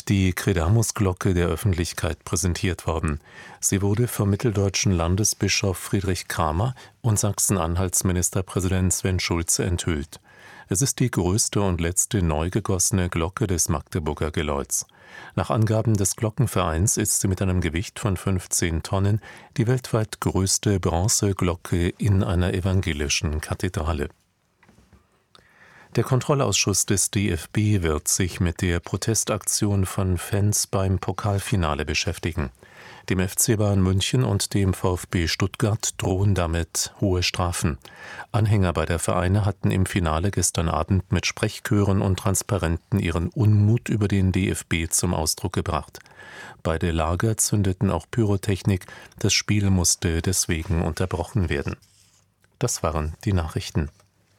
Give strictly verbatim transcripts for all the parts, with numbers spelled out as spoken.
die Credamus-Glocke der Öffentlichkeit präsentiert worden. Sie wurde vom mitteldeutschen Landesbischof Friedrich Kramer und Sachsen-Anhalts Ministerpräsident Sven Schulze enthüllt. Es ist die größte und letzte neu gegossene Glocke des Magdeburger Geläuts. Nach Angaben des Glockenvereins ist sie mit einem Gewicht von fünfzehn Tonnen die weltweit größte Bronzeglocke in einer evangelischen Kathedrale. Der Kontrollausschuss des D F B wird sich mit der Protestaktion von Fans beim Pokalfinale beschäftigen. Dem F C Bayern München und dem VfB Stuttgart drohen damit hohe Strafen. Anhänger beider Vereine hatten im Finale gestern Abend mit Sprechchören und Transparenten ihren Unmut über den D F B zum Ausdruck gebracht. Beide Lager zündeten auch Pyrotechnik, das Spiel musste deswegen unterbrochen werden. Das waren die Nachrichten.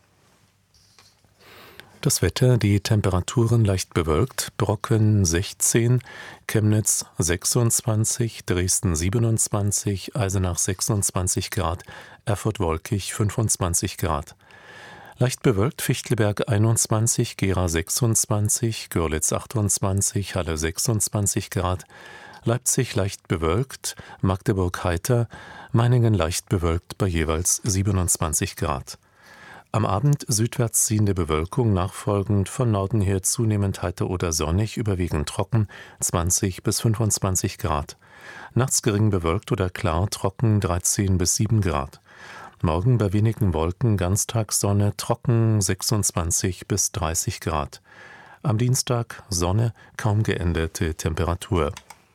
Das Wetter, die Temperaturen leicht bewölkt, Brocken sechzehn, Chemnitz sechsundzwanzig, Dresden siebenundzwanzig, Eisenach sechsundzwanzig Grad, Erfurt wolkig fünfundzwanzig Grad. Leicht bewölkt Fichtelberg einundzwanzig, Gera sechsundzwanzig, Görlitz achtundzwanzig, Halle sechsundzwanzig Grad, Leipzig leicht bewölkt, Magdeburg heiter, Meiningen leicht bewölkt bei jeweils siebenundzwanzig Grad. Am Abend südwärts ziehende Bewölkung, nachfolgend von Norden her zunehmend heiter oder sonnig, überwiegend trocken, zwanzig bis fünfundzwanzig Grad. Nachts gering bewölkt oder klar, trocken, dreizehn bis sieben Grad. Morgen bei wenigen Wolken, Ganztagssonne, trocken, sechsundzwanzig bis dreißig Grad. Am Dienstag Sonne, kaum geänderte Temperatur.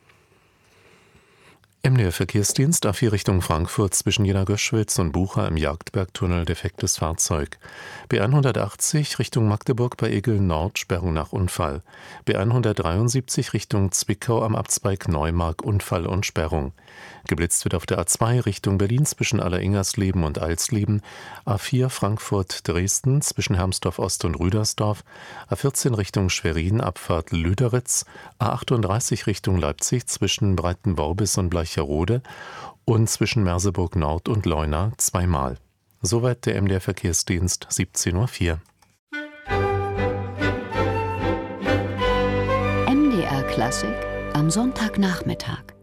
M D R-Verkehrsdienst A vier Richtung Frankfurt zwischen Jena-Göschwitz und Bucha im Jagdbergtunnel defektes Fahrzeug. B hundertachtzig Richtung Magdeburg bei Egeln Nord Sperrung nach Unfall. B hundertdreiundsiebzig Richtung Zwickau am Abzweig Neumark Unfall und Sperrung. Geblitzt wird auf der A zwei Richtung Berlin zwischen Alleringersleben und Alsleben, A vier Frankfurt-Dresden zwischen Hermsdorf-Ost und Rüdersdorf, A vierzehn Richtung Schwerin Abfahrt Lüderitz, A achtunddreißig Richtung Leipzig zwischen Breitenworbis und Bleicherode und zwischen Merseburg Nord und Leuna zweimal. Soweit der M D R-Verkehrsdienst, siebzehn Uhr vier. M D R Klassik am Sonntagnachmittag.